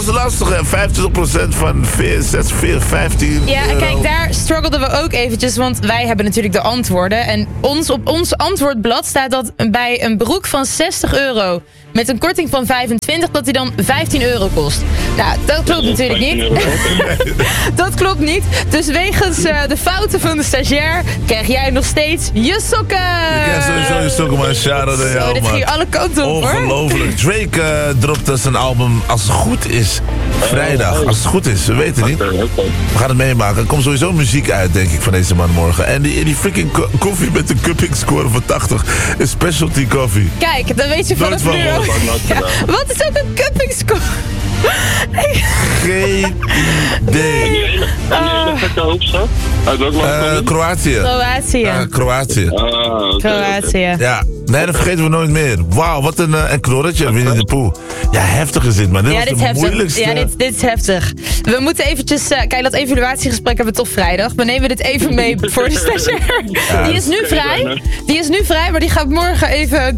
lastig, hè? 25% van 15 Ja, euro. kijk, daar struggelden we ook eventjes, want wij hebben natuurlijk de antwoorden. En op ons antwoordblad staat dat bij een broek van 60 euro met een korting van 25, dat die dan 15 euro kost. Nou, dat klopt natuurlijk niet. Dat klopt niet. Dus wegens de fouten van de stagiair krijg jij nog steeds je sokken. Je krijgt sowieso je sokken, man. Shout-out aan Zo, jou, dit man. ging alle kanten op, hoor. Ongelooflijk. Drake dropte zijn album als het goed is. Vrijdag, als het goed is. We weten niet. We gaan het meemaken. Er komt sowieso muziek uit, denk ik, van deze man morgen. En die freaking koffie met een cupping score van 80 is specialty coffee. Kijk, dan weet je vanaf Nooit nu van ook. Ja, wat is ook een cupping score? Geen idee. En die ene gekke hoofdstad? Uit welk land kom je? Kroatië. Kroatië. Ja, Kroatië. Oké. Kroatië. Ja, nee, dat vergeten we nooit meer. Wauw, wat een knorretje, Winnie de Pooh. Ja, heftig is dit, man. Dit Ja, was dit de is heftig. moeilijkste. Ja, dit is heftig. We moeten eventjes... kijk, dat evaluatiegesprek hebben we toch vrijdag. We nemen dit even mee voor de stagiair. Die is nu vrij. Die is nu vrij, maar die gaat morgen even